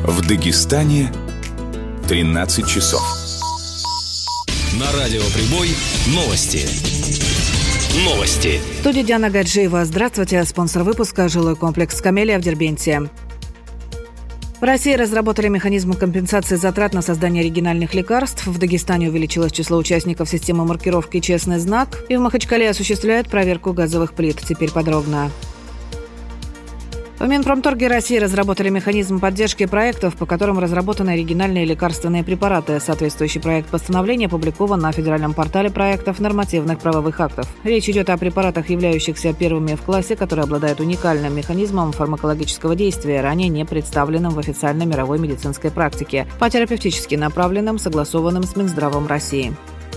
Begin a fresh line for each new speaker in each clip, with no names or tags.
В Дагестане 13 часов.
На радио «Прибой» новости.
В студии Диана Гаджиева. Здравствуйте. Спонсор выпуска – жилой комплекс «Камелия» в Дербенте. В России разработали механизм компенсации затрат на создание оригинальных лекарств. В Дагестане увеличилось число участников системы маркировки «Честный знак». И в Махачкале осуществляют проверку газовых плит. Теперь подробно. В Минпромторге России разработали механизм поддержки проектов, по которым разработаны оригинальные лекарственные препараты. Соответствующий проект постановления опубликован на федеральном портале проектов нормативных правовых актов. Речь идет о препаратах, являющихся первыми в классе, которые обладают уникальным механизмом фармакологического действия, ранее не представленным в официальной мировой медицинской практике, по-терапевтически направленным, согласованным с Минздравом России.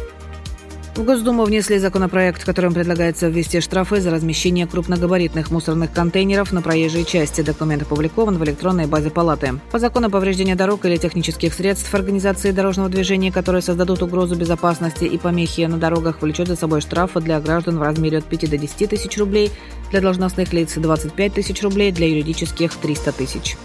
В Госдуму внесли законопроект, которым предлагается ввести штрафы за размещение крупногабаритных мусорных контейнеров на проезжей части. Документ опубликован в электронной базе Палаты. По закону повреждения дорог или технических средств организации дорожного движения, которые создадут угрозу безопасности и помехи на дорогах, влечет за собой штрафы для граждан в размере от 5 до 10 тысяч рублей, для должностных лиц 25 тысяч рублей, для юридических 300 тысяч.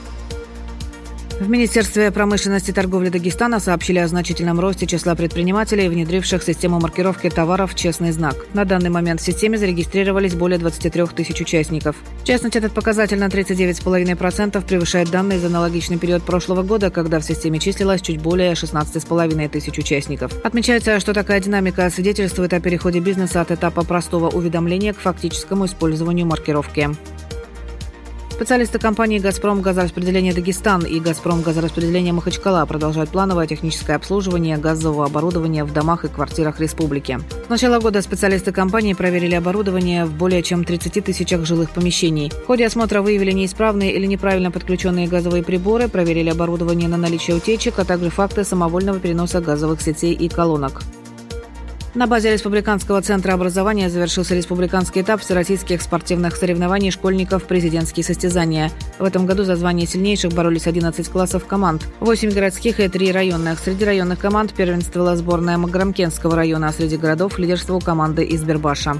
В Министерстве промышленности и торговли Дагестана сообщили о значительном росте числа предпринимателей, внедривших систему маркировки товаров «Честный знак». На данный момент в системе зарегистрировались более 23 тысяч участников. В частности, этот показатель на 39,5% превышает данные за аналогичный период прошлого года, когда в системе числилось чуть более 16,5 тысяч участников. Отмечается, что такая динамика свидетельствует о переходе бизнеса от этапа простого уведомления к фактическому использованию маркировки. Специалисты компании «Газпром Газораспределение Дагестан» и «Газпром Газораспределение Махачкала» продолжают плановое техническое обслуживание газового оборудования в домах и квартирах республики. С начала года специалисты компании проверили оборудование в более чем 30 тысячах жилых помещений. В ходе осмотра выявили неисправные или неправильно подключенные газовые приборы, проверили оборудование на наличие утечек, а также факты самовольного переноса газовых сетей и колонок. На базе Республиканского центра образования завершился республиканский этап всероссийских спортивных соревнований школьников «Президентские состязания». В этом году за звание сильнейших боролись 11 классов команд, 8 городских и 3 районных. Среди районных команд первенствовала сборная Маграмкентского района, а среди городов лидерство у команды из Бербаша.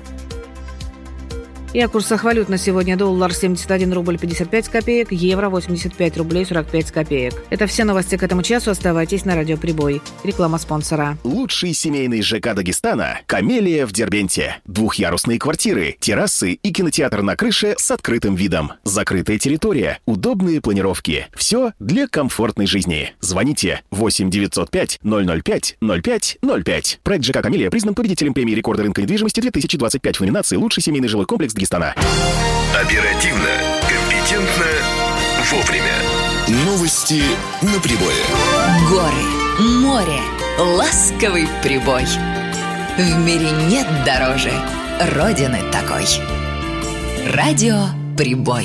И о курсах валют на сегодня: доллар 71 рубль 55 копеек, евро 85 рублей 45 копеек. Это все новости к этому часу. Оставайтесь на радио «Прибой». Реклама спонсора.
Лучший семейный ЖК Дагестана – «Камелия» в Дербенте. Двухъярусные квартиры, террасы и кинотеатр на крыше с открытым видом. Закрытая территория, удобные планировки. Все для комфортной жизни. Звоните 8 905 005 05 05. Проект ЖК «Камелия» признан победителем премии рекорда рынка недвижимости 2025 в номинации «Лучший семейный жилой комплекс Дагестана».
Оперативно, компетентно, вовремя. Новости на Прибое.
Горы, море, ласковый прибой. В мире нет дороже Родины такой. Радио «Прибой».